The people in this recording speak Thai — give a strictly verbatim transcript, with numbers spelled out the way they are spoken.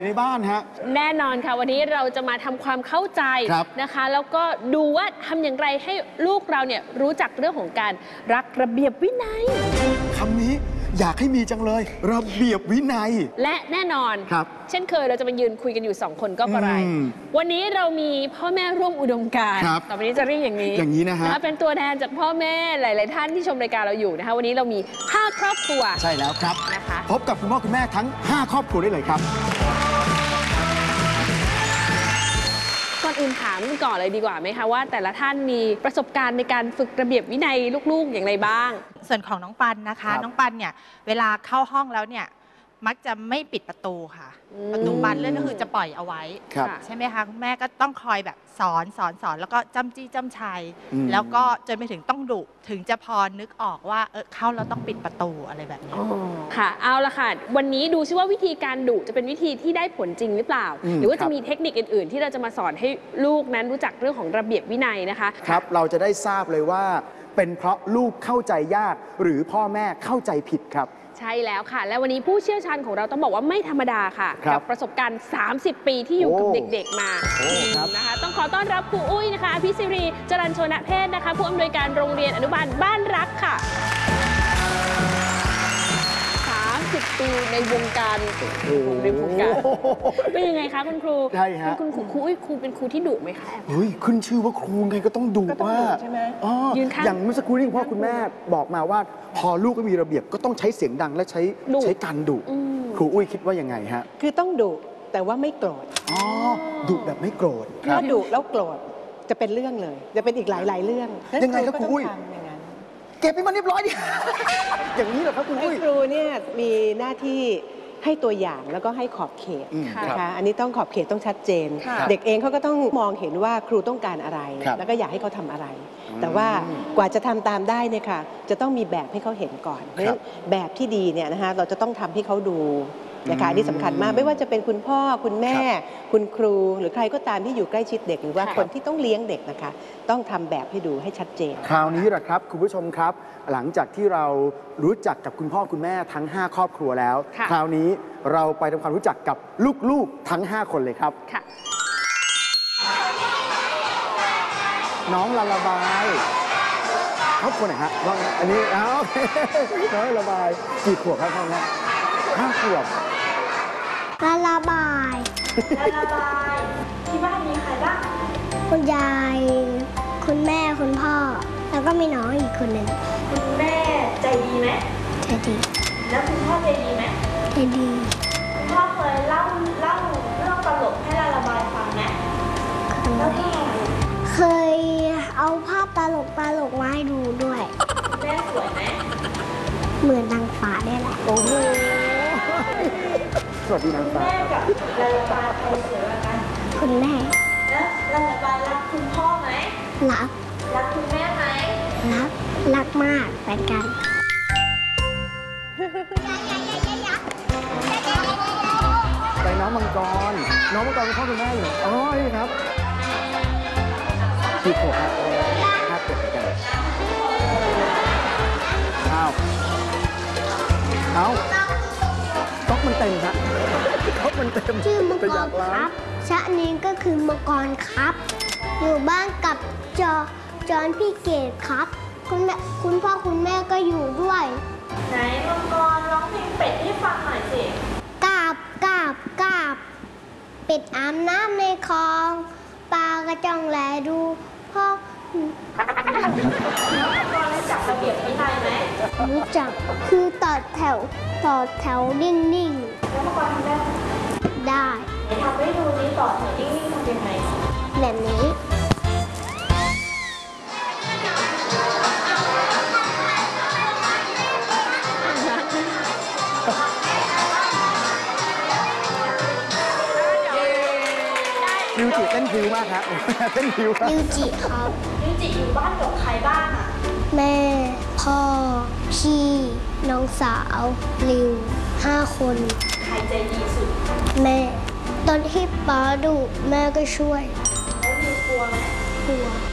ในบ้านฮะแน่นอนค่ะวันนี้เราจะมาทำความเข้าใจนะคะแล้วก็ดูว่าทำอย่างไรให้ลูกเราเนี่ยรู้จักเรื่องของการรักระเบียบวินัยคำนี้อยากให้มีจังเลยระเบียบวินัยและแน่นอนครับเช่นเคยเราจะมายืนคุยกันอยู่สองคนก็กระไรวันนี้เรามีพ่อแม่ร่วมอุดมการณ์ต่อไปนี้จะเรียกอย่างนี้อย่างนี้นะฮะเป็นตัวแทนจากพ่อแม่หลายๆท่านที่ชมรายการเราอยู่นะคะวันนี้เรามีห้าครอบครัวใช่แล้วครับนะคะพบกับคุณพ่อคุณแม่ทั้งห้าครอบครัวได้เลยครับก่อนอื่นถามก่อนเลยดีกว่าไหมคะว่าแต่ละท่านมีประสบการณ์ในการฝึกระเบียบวินัยลูกๆอย่างไรบ้างส่วนของน้องปันนะคะน้องปันเนี่ยเวลาเข้าห้องแล้วเนี่ยมักจะไม่ปิดประตูค่ะประตูบานเลื่อนก็คือจะปล่อยเอาไว้ใช่ไหมคะคุณแม่ก็ต้องคอยแบบสอนสอนสอนแล้วก็จำจี้จำชัยแล้วก็จนไปถึงต้องดุถึงจะพอนึกออกว่าเออเข้าแล้วต้องปิดประตูอะไรแบบนี้ค่ะเอาละค่ะวันนี้ดูซิว่าวิธีการดุจะเป็นวิธีที่ได้ผลจริงหรือเปล่าหรือว่าจะมีเทคนิคอื่นๆที่เราจะมาสอนให้ลูกนั้นรู้จักเรื่องของระเบียบวินัยนะคะครับเราจะได้ทราบเลยว่าเป็นเพราะลูกเข้าใจยากหรือพ่อแม่เข้าใจผิดครับใช่แล้วค่ะและวันนี้ผู้เชี่ยวชาญของเราต้องบอกว่าไม่ธรรมดาค่ะกับประสบการณ์สามสิบปีที่อยู่กับเด็กๆมานะคะต้องขอต้อนรับครูอุ้ยนะคะพิศิรีจรัญโชนเพศนะคะผู้อำนวยการโรงเรียนอนุบาลบ้านรักค่ะสามสิบปีในวงการในวงการเป็นยังไงคะคุณครูใช่ฮะคุณครูครูอุ้ยครูเป็นครูที่ดุไหมคะเฮ้ยขึ้นชื่อว่าครูไงก็ต้องดุว่าใช่ไหมยืนข้างอย่างเมื่อสักครู่นี้พ่อคุณแม่บอกมาว่าพอลูกก็มีระเบียบก็ต้องใช้เสียงดังและใช้ใช้การดุครูอุ้ยคิดว่ายังไงฮะคือต้องดุแต่ว่าไม่โกรธอ๋อดุแบบไม่โกรธถ้าดุแล้วโกรธจะเป็นเรื่องเลยจะเป็นอีกหลายๆเรื่องยังไงครับครูอุ้ยเก็บให้มันเรียบร้อยดิอย่างนี้เหรอครับครูอุ้ยครูเนี่ยมีหน้าที่ให้ตัวอย่างแล้วก็ให้ขอบเขตนะคะอันนี้ต้องขอบเขตต้องชัดเจนเด็กเองเขาก็ต้องมองเห็นว่าครูต้องการอะไรแล้วก็อยากให้เขาทำอะไรแต่ว่ากว่าจะทำตามได้เนี่ยค่ะจะต้องมีแบบให้เขาเห็นก่อนเพราะฉะนั้นแบบที่ดีเนี่ยนะคะเราจะต้องทำให้เขาดูนะคะนี่สำคัญมากไม่ว่าจะเป็นคุณพ่อคุณแม่คุณครูหรือใครก็ตามที่อยู่ใกล้ชิดเด็กหรือว่าคนที่ต้องเลี้ยงเด็กนะคะต้องทำแบบให้ดูให้ชัดเจนคราวนี้แหละครับคุณผู้ชมครับหลังจากที่เรารู้จักกับคุณพ่อคุณแม่ทั้งห้าครอบครัวแล้วคราวนี้เราไปทำความรู้จักกับลูกๆทั้งห้าคนเลยครับน้องลาลาบายครอบครัวไหนฮะอันนี้อ้าวน้องลาลาบายกี่ขวบครับพ่อแม่ห้าขวบลาลาบายลาลาบายที่บ้านมีใครบ้างคุณยายคุณแม่คุณพ่อแล้วก็มีน้องอีกคนหนึ่งคุณแม่ใจดีไหมใจดีแล้วคุณพ่อใจดีไหมใจดีคุณพ่อเคยเล่าเล่าเรื่องตลกให้ลาลาบายฟังไหมแล้วก็เคยเอาภาพตลกตลกมาให้ดูด้วยแม่สวยไหมเหมือนนางฟ้าได้แหละโอ้โหสวัสดีนางฟ้าแม่กับลาลาบายใครสวยกว่ากันคุณแม่แล้วลาลาบายรักคุณพ่อไหมรักรักคุณแม่ไหมรักรักมากเหมือนกันไปน้องมังกรน้องมังกรเป็นพ่อคุณแม่อยู่อ๋อนี่ครับกี่ขวบครับห้าขวบเหมือนกันอ้าวเอ้าก๊อกมันเต็มฮะก๊อกมันเต็มชื่อมังกรครับชะนี้ก็คือมังกรครับอยู่บ้านกับจอจอนพี่เกดครับคุณแม่คุณพ่อคุณแม่ก็อยู่ด้วยไหนมังกรร้องเพลงเป็ดให้ฟังหน่อยสิกาบกาบกาบเป็ดอาบน้ำในคลองปลากระจองแลดูพ่อมังกรรู้จักระเบียบวินัยไหมรู้จักคือต่อแถวต่อแถวนิ่งๆแล้วมังกรทำได้ได้ทำให้ดูนี้ต่อแถวนิ่งๆทำยังไงแบบนี้ลิวจิเต้นผิวมากครับเต้นผิวลิวจิครับลิวจิอยู่บ้านกับใครบ้างอ่ะแม่พ่อพี่น้องสาวลิวห้าคนใครใจดีสุดแม่ตอนที่ป๊าดุแม่ก็ช่วยแล้วลิวกลัวไหมกลัว